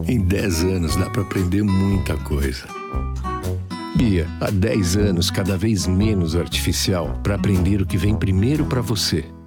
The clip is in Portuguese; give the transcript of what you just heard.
Em 10 anos dá para aprender muita coisa. Bia, há 10 anos cada vez menos artificial para aprender o que vem primeiro para você.